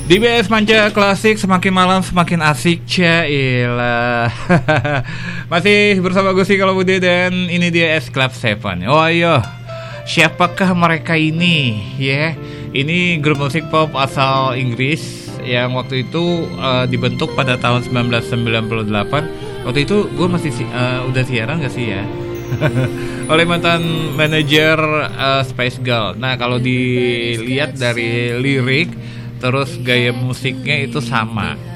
DBS Manja Klasik, semakin malam semakin asik, cailah. Masih bersama gue sih kalau Budi dan ini dia S Club 7. Oh ayo, siapakah mereka ini? Ya, ini grup musik pop asal Inggris yang waktu itu dibentuk pada tahun 1998. Waktu itu gue masih udah siaran gak sih ya? Oleh mantan manajer Spice Girl. Nah kalau dilihat dari lirik terus gaya musiknya itu sama.